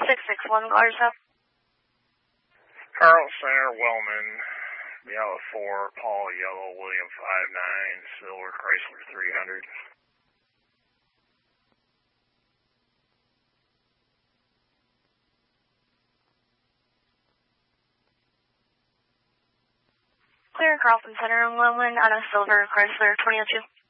661 Garza. Carl Center, Wellman, Yellow 4, Paul Yellow, William 59, Silver Chrysler 300. Clear Carlson Center in Wellman, on a Silver Chrysler 2002.